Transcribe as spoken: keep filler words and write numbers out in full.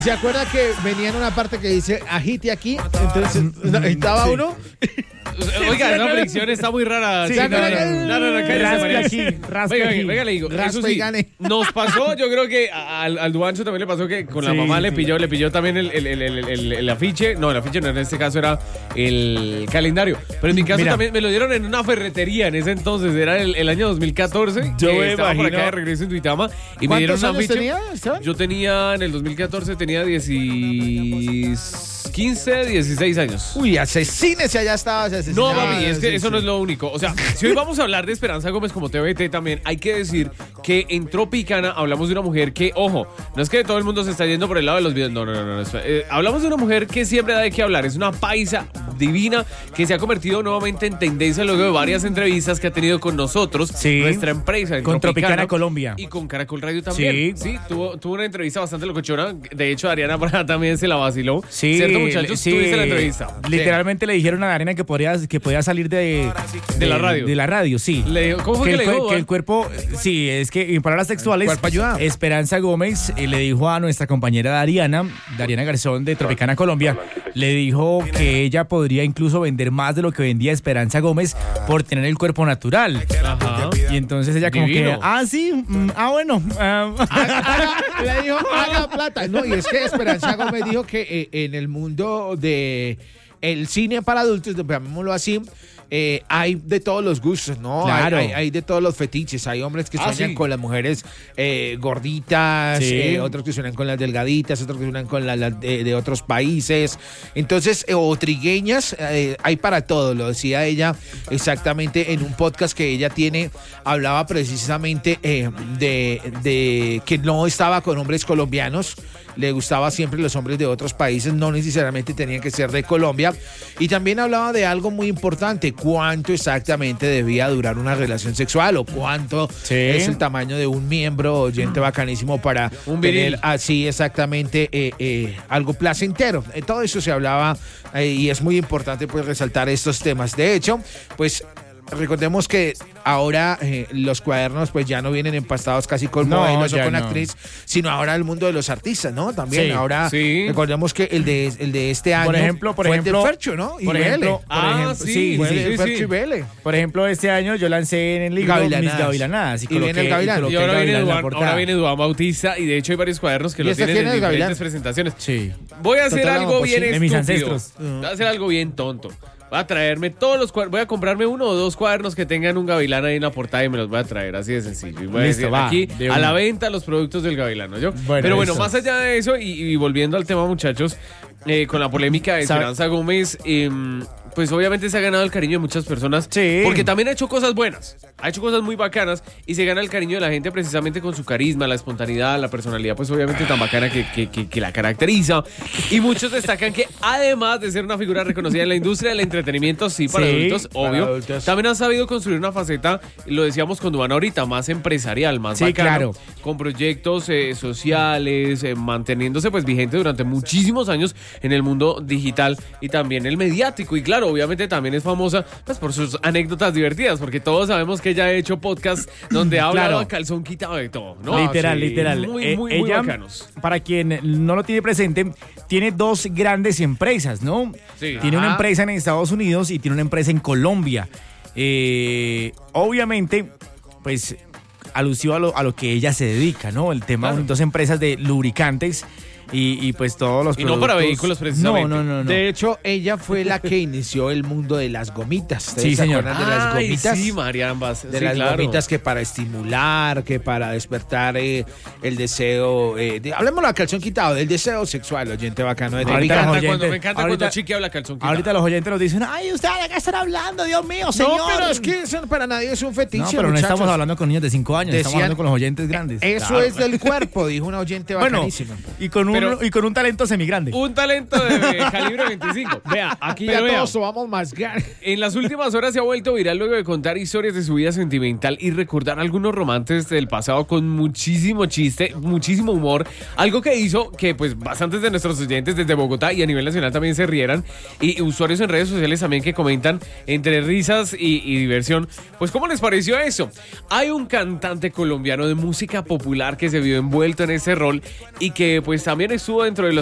¿Se acuerda que venía en una parte que dice agite aquí? Entonces, ¿agitaba sí. uno? Oiga, esa fricción está muy rara. Sí, sí, no, no, no, no, no, raspe aquí, raspe venga, aquí. venga, le digo, Raspe eso sí, y gane. nos pasó, yo creo que al, al Duancho también le pasó que con la Sí, mamá le sí. pilló, le pilló también el, el, el, el, el, el afiche, no, el afiche no, en este caso era el calendario, pero en mi caso Mira. también me lo dieron en una ferretería en ese entonces, era el, el año dos mil catorce, Yo que me estaba por imagino. acá de regreso en Tuitama y me dieron ¿Cuántos un años afiche. tenía, Esteban? Yo tenía, en el dos mil catorce tenía diez, quince, dieciséis años. Uy, asesínese, allá estaba. Se No, asesinaba. mami, es que Sí, eso sí. no es lo único. O sea, si hoy vamos a hablar de Esperanza Gómez como T V T también, hay que decir que en Tropicana hablamos de una mujer que, ojo, no es que todo el mundo se está yendo por el lado de los videos, no, no, no, no. no. Eh, hablamos de una mujer que siempre da de qué hablar. Es una paisa divina que se ha convertido nuevamente en tendencia luego de varias entrevistas que ha tenido con nosotros, Sí. nuestra empresa. En Con Tropicana Colombia. Y con Caracol Radio también. Sí. Sí, tuvo, tuvo una entrevista bastante locochona. De hecho, Ariana Brada también se la vaciló. Sí, ¿Cierto, muchachos? sí. Tuviste la entrevista. Literalmente le dijeron a Darena que podía, que podía salir de, De la radio. De la radio, sí. Le dijo- ¿Cómo fue que, el, le cuer- dijo? que el cuerpo, sí, es que en palabras textuales, cuerpo ayuda. Esperanza Gómez eh, le dijo a nuestra compañera Dariana, Dariana Garzón de Tropicana Colombia, le dijo que ella podría incluso vender más de lo que vendía Esperanza Gómez por tener el cuerpo natural. Ajá. Y entonces ella como Divino. que, ah, sí, mm, ah, bueno. ah". Haga- le dijo, haga plata. No, y es que Esperanza Gómez dijo que eh, en el mundo de el cine para adultos, llamémoslo así, eh, hay de todos los gustos, ¿no? Claro. Hay, hay- hay de todos los fetiches. Hay hombres que Ah, sueñan sí. con las mujeres eh, gorditas, Sí. eh, otros que sueñan con las delgaditas, otros que sueñan con las las de, de otros países. Entonces, eh, o trigueñas, eh, hay para todo. Lo decía ella exactamente en un podcast que ella tiene. Hablaba precisamente eh, de, de que no estaba con hombres colombianos. Le gustaba siempre los hombres de otros países, no necesariamente tenían que ser de Colombia. Y también hablaba de algo muy importante, cuánto exactamente debía durar una relación sexual o cuánto Sí. es el tamaño de un miembro oyente bacanísimo para Un viril. tener así exactamente eh, eh, algo placentero. Eh, todo eso se hablaba eh, y es muy importante pues resaltar estos temas. De hecho, pues recordemos que ahora eh, los cuadernos pues ya no vienen empastados casi con No, modelos o ya con no. actriz, sino ahora el mundo de los artistas, ¿no? También Sí, ahora sí. recordemos que el de el de este año Por ejemplo, por fue ejemplo, el de Fercho, ¿no? Y por Vele. ejemplo, por Ah, ejemplo, sí, sí, Fue sí, el de sí, Fercho sí. y Vele. Por ejemplo, este año yo lancé en el libro Gavilanadas. mis gavilanadas. Y viene el gavilán. coloqué Y ahora el viene, gavilán en la Duan, portada. ahora viene Duan Bautista y de hecho hay varios cuadernos que ¿Y lo este tienen quién en es, Gavilán? diferentes presentaciones. Sí. Voy a hacer Total, algo pues, bien sí, de mis estúpido. ancestros. Voy a hacer algo bien tonto. Voy a traerme todos los cuadernos. Voy a comprarme uno o dos cuadernos que tengan un gavilán ahí en la portada y me los voy a traer. Así de sencillo. Y voy a Listo, decir va, aquí de a una. la venta los productos del gavilán, ¿no? Yo. Bueno, Pero bueno, listo. más allá de eso y, y volviendo al tema, muchachos, eh, con la polémica de Sabe- Esperanza Gómez, eh, pues obviamente se ha ganado el cariño de muchas personas. Sí. Porque también ha hecho cosas buenas. Ha hecho cosas muy bacanas y se gana el cariño de la gente precisamente con su carisma, la espontaneidad, la personalidad, pues obviamente tan bacana que, que, que, que la caracteriza. Y muchos destacan que además de ser una figura reconocida en la industria del entretenimiento, sí, para Sí, adultos, para obvio, adultos. también ha sabido construir una faceta, lo decíamos con Duan ahorita, más empresarial, más Sí, bacana, claro. con proyectos eh, sociales, eh, manteniéndose pues vigente durante muchísimos años en el mundo digital y también el mediático. Y claro, obviamente también es famosa pues por sus anécdotas divertidas, porque todos sabemos que ella ha hecho podcasts donde ha hablado Claro. a calzón quitado de todo, ¿no? Literal, sí. literal. Muy, Eh, muy, muy ella, bacanos. para quien no lo tiene presente, tiene dos grandes empresas, ¿no? Sí. Tiene una Ajá. empresa en Estados Unidos y tiene una empresa en Colombia. Eh, obviamente, pues, alusivo a lo, a lo que ella se dedica, ¿no? El tema, Claro. dos empresas de lubricantes y, y pues todos los Y no para productos- vehículos, precisamente. No, no, no, no. De hecho, ella fue la que inició el mundo de las gomitas. ¿Ustedes Sí, se señor. acuerdan de las Ay, gomitas? sí, Mariambas. De sí, las claro. gomitas que para estimular, que para despertar eh, el deseo, eh, de, hablemoslo a calzón quitado, del deseo sexual, oyente bacano de Ahorita Me Tropicana. los encanta, cuando, oyentes- me encanta ahorita- cuando Chiqui habla calzón quitado. Ahorita los oyentes nos dicen, ay, ¿ustedes de qué están hablando? Dios mío, señor. No, pero es que eso para nadie es un fetiche, No, pero no muchachos. estamos hablando con niños de cinco años, estamos Decían- hablando con los oyentes grandes. Eso Claro. es del cuerpo, dijo una oyente Bueno, bacanísima. y con, un, Pero- y con un talento semigrande. Un talento de calibre veinticinco. Vea, aquí Pero ya vea. todos vamos más gan- En las últimas horas se ha vuelto viral luego de contar historias de su vida sentimental y recordar algunos romances del pasado con muchísimo chiste, muchísimo humor. Algo que hizo que pues bastantes de nuestros oyentes desde Bogotá y a nivel nacional también se rieran. Y usuarios en redes sociales también que comentan entre risas y, y diversión. Pues ¿cómo les pareció eso? Hay un cantante colombiano de música popular que se vio envuelto en ese rol y que pues también también estuvo dentro de los